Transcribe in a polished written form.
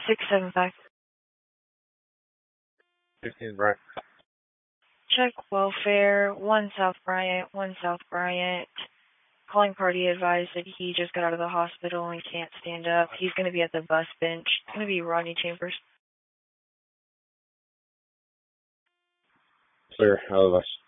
675. 15 Bryant. Check welfare, 1 South Bryant, 1 South Bryant. Calling party advised that he just got out of the hospital and can't stand up. He's going to be at the bus bench. It's going to be Rodney Chambers. Clear, out of the bus.